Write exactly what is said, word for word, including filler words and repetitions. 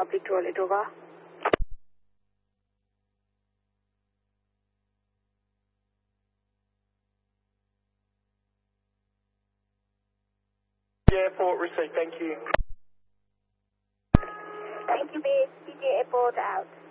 Republic to Olidova. Airport received, thank you. Thank you, base. P J Airport out.